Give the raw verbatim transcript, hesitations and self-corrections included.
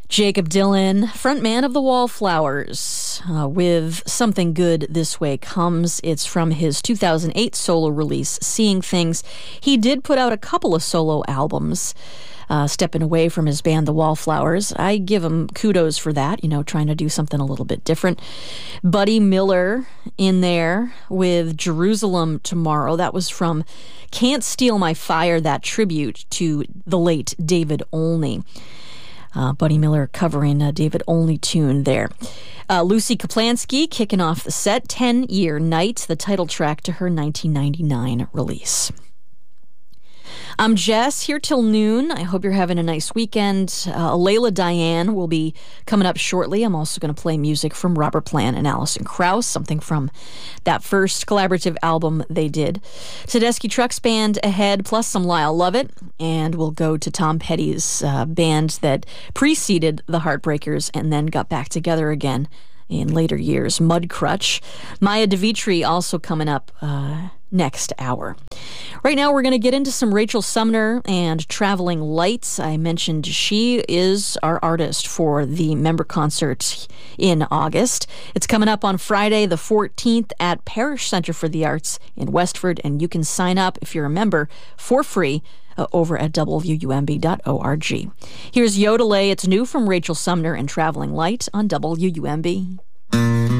Jakob Dylan, frontman of the Wallflowers, uh, with Something Good This Way Comes. It's from his two thousand eight solo release, Seeing Things. He did put out a couple of solo albums, uh, stepping away from his band, the Wallflowers. I give him kudos for that, you know, trying to do something a little bit different. Buddy Miller in there with Jerusalem Tomorrow. That was from Can't Steal My Fire, that tribute to the late David Olney. Uh, Buddy Miller covering a David Olney tune there. Uh, Lucy Kaplansky kicking off the set, ten-Year Night, the title track to her nineteen ninety-nine release. I'm Jess, here till noon. I hope you're having a nice weekend. Uh, Layla Diane will be coming up shortly. I'm also going to play music from Robert Plant and Alison Krauss, something from that first collaborative album they did. Tedeschi Trucks Band ahead, plus some Lyle Lovett, and we'll go to Tom Petty's uh, band that preceded the Heartbreakers and then got back together again in later years, Mudcrutch. Maya DeVitri also coming up uh, next hour. Right now, we're going to get into some Rachel Sumner and Traveling Lights. I mentioned she is our artist for the member concert in August. It's coming up on Friday the fourteenth at Parish Center for the Arts in Westford, and you can sign up if you're a member for free uh, over at W U M B dot org. Here's Yodelay. It's new from Rachel Sumner and Traveling Light on W U M B.